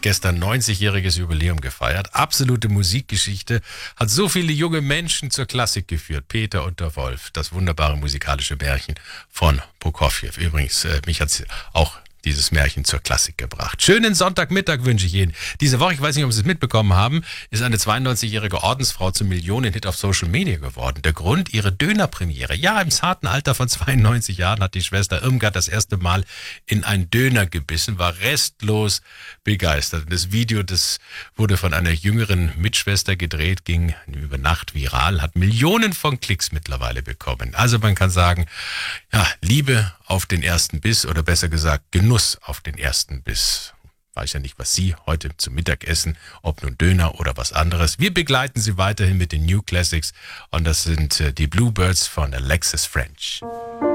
gestern 90-jähriges Jubiläum gefeiert. Absolute Musikgeschichte, hat so viele junge Menschen zur Klassik geführt. Peter und der Wolf, das wunderbare musikalische Märchen von Prokofjew. Übrigens, mich hat auch dieses Märchen zur Klassik gebracht. Schönen Sonntagmittag wünsche ich Ihnen. Diese Woche, ich weiß nicht, ob Sie es mitbekommen haben, ist eine 92-jährige Ordensfrau zum Millionenhit auf Social Media geworden. Der Grund, ihre Dönerpremiere. Ja, im zarten Alter von 92 Jahren hat die Schwester Irmgard das erste Mal in einen Döner gebissen, war restlos begeistert. Das Video, das wurde von einer jüngeren Mitschwester gedreht, ging über Nacht viral, hat Millionen von Klicks mittlerweile bekommen. Also man kann sagen, ja, Liebe auf den ersten Biss oder besser gesagt Genuss auf den ersten Biss. Weiß ja nicht, was Sie heute zum Mittag essen, ob nun Döner oder was anderes. Wir begleiten Sie weiterhin mit den New Classics und das sind die Bluebirds von Alexis French.